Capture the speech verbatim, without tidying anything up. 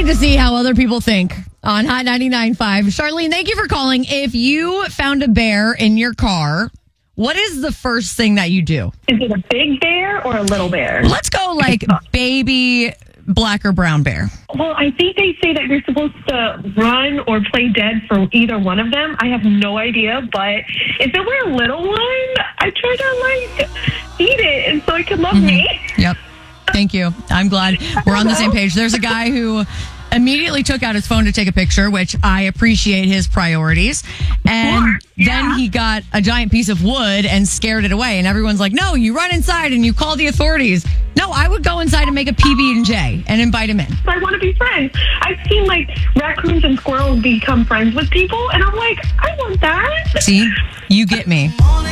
need to see how other people think on Hot ninety-nine point five. Charlene, thank you for calling. If you found a bear in your car, what is the first thing that you do? Is it a big bear or a little bear? Let's go like baby black or brown bear. Well, I think they say that you're supposed to run or play dead for either one of them. I have no idea, but if it were a little one, I try to, like, feed it and so it can love mm-hmm. me. Yep. Thank you. I'm glad we're on the same page. There's a guy who immediately took out his phone to take a picture, which I appreciate his priorities. And yeah. then he got a giant piece of wood and scared it away. And everyone's like, no, you run inside and you call the authorities. No, I would go inside and make a P B and J and invite him in. I want to be friends. I've seen, like, raccoons and squirrels become friends with people, and I'm like, I want that. See, you get me.